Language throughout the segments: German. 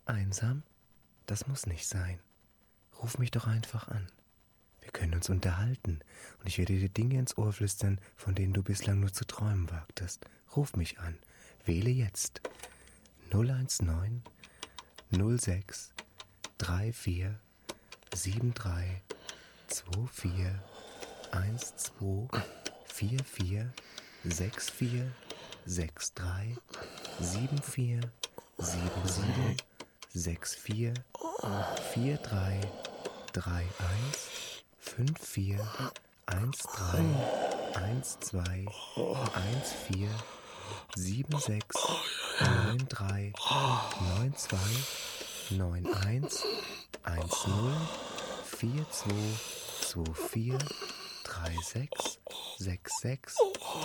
Einsam? Das muss nicht sein. Ruf mich doch einfach an. Wir können uns unterhalten und ich werde dir Dinge ins Ohr flüstern, von denen du bislang nur zu träumen wagtest. Ruf mich an. Wähle jetzt 019 06 34 73 24 12 44 64 63 74 77 64 43 31 54 13 12 14 76 93 92 91 10 42 24 36 66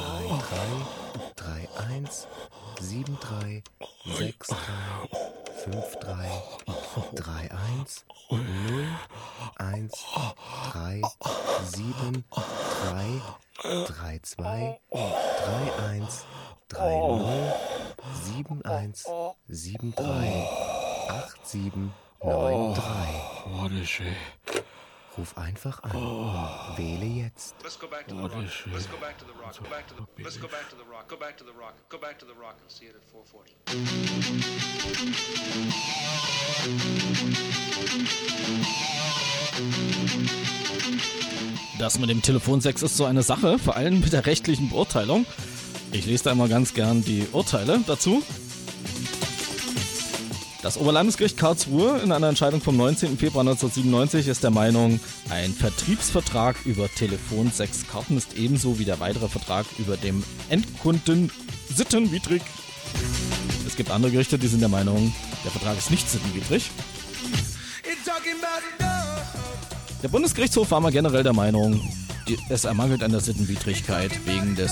33 31 73 63 53 31 0 1 3 7 3 32 31 30 71 73 87 93. Oh, das ist schön. Ruf einfach an. Wähle jetzt. Let's go back to the rock. Let's go back to the rock. Go back to the. Let's go back to the rock. Go back to the rock. Go back to the rock and see it at 440. Das mit dem Telefonsex ist so eine Sache, vor allem mit der rechtlichen Beurteilung. Ich lese da immer ganz gern die Urteile dazu. Das Oberlandesgericht Karlsruhe in einer Entscheidung vom 19. Februar 1997 ist der Meinung, ein Vertriebsvertrag über Telefonsexkarten ist ebenso wie der weitere Vertrag über dem Endkunden sittenwidrig. Es gibt andere Gerichte, die sind der Meinung, der Vertrag ist nicht sittenwidrig. Der Bundesgerichtshof war mal generell der Meinung, es ermangelt an der Sittenwidrigkeit wegen des